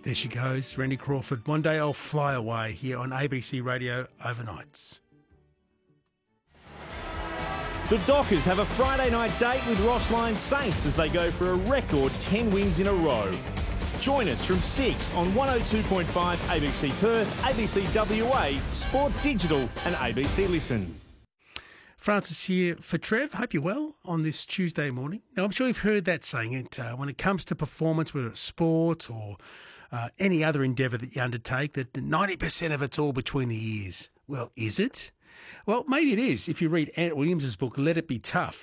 There she goes, Randy Crawford. One day I'll fly away here on ABC Radio Overnights. The Dockers have a Friday night date with Ross Lyon Saints as they go for a record 10 wins in a row. Join us from 6 on 102.5 ABC Perth, ABC WA, Sport Digital and ABC Listen. Francis here for Trev. Hope you're well on this Tuesday morning. Now, I'm sure you've heard that saying, when it comes to performance, whether it's sport or any other endeavour that you undertake, that 90% of it's all between the ears. Well, is it? Well, maybe it is if you read Ant Williams' book, Let It Be Tough.